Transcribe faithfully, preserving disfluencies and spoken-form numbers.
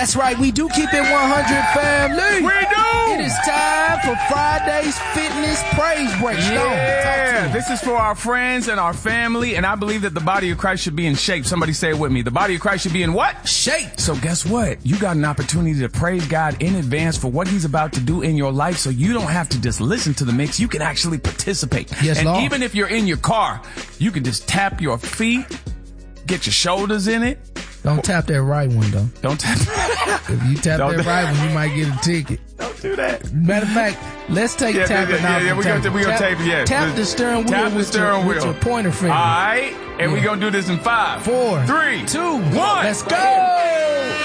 That's right, we do keep it one hundred, family. We do. It is time for Friday's Fitness Praise Break. Yeah, this is for our friends and our family, and I believe that the body of Christ should be in shape. Somebody say it with me. The body of Christ should be in what? Shape. So guess what? You got an opportunity to praise God in advance for what he's about to do in your life, so you don't have to just listen to the mix. You can actually participate. Yes, and Lord. even if you're in your car, you can just tap your feet, get your shoulders in it. Don't tap that right one, though. Don't tap. If you tap Don't that do- right one, you might get a ticket. Don't do that. Matter of fact, let's take Yeah, tapping yeah, yeah, out. yeah, the we gonna- tap. we gonna Tap- tape it, yeah. Tap the steering wheel, Tap the with, steering your, wheel. with your pointer finger. All right, and Yeah. we're going to do this in five, Four, three, two, one. let's go.